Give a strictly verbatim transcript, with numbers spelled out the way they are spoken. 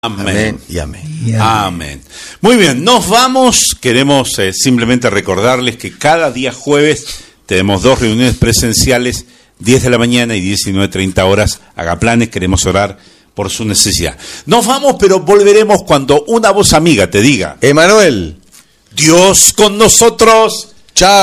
Amén. Amén y amén. Y amén. Amén. Muy bien, nos vamos. Queremos eh, simplemente recordarles que cada día jueves tenemos dos reuniones presenciales, diez de la mañana y diecinueve treinta horas. Haga planes, queremos orar por su necesidad. Nos vamos, pero volveremos cuando una voz amiga te diga: Emanuel, Dios con nosotros. chao.